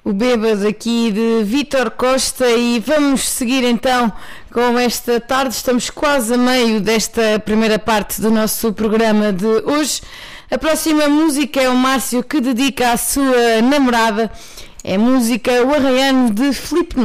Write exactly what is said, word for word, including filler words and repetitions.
o Bêbado aqui de Vítor Costa, e vamos seguir então com esta tarde. Estamos quase a meio desta primeira parte do nosso programa de hoje. A próxima música é o Márcio que dedica à sua namorada. É música O Arraiano de Filipe Nunes.